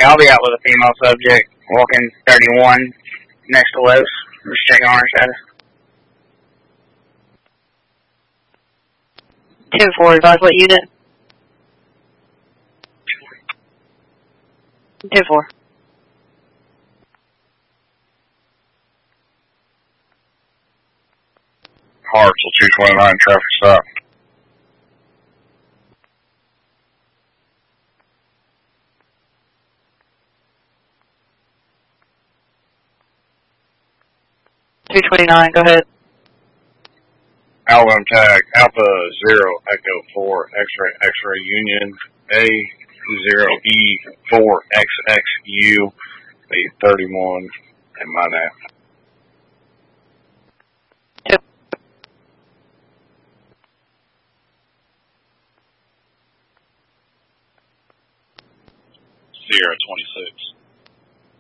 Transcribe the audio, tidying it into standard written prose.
I'll be out with a female subject walking 31 next to Los. I'm just checking on her status. 10-4, advise what unit? 10-4. Hartsel 229 traffic stop. .229, go ahead. Alabama tag Alpha 0 Echo 4 X-ray Union A0E4XXU 31 and my name. Sierra 26.